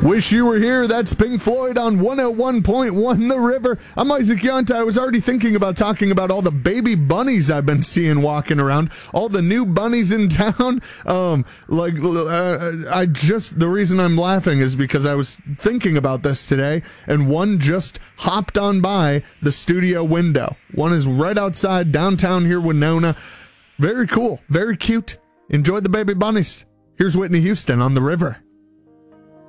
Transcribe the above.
Wish You Were Here. That's Pink Floyd on 101.1 The River. I'm Isaac Yonta. I was already thinking about talking about all the baby bunnies I've been seeing walking around, all the new bunnies in town. The reason I'm laughing is because I was thinking about this today, and one just hopped on by the studio window. One is right outside downtown here, Winona. Very cool, very cute. Enjoy the baby bunnies. Here's Whitney Houston on The River.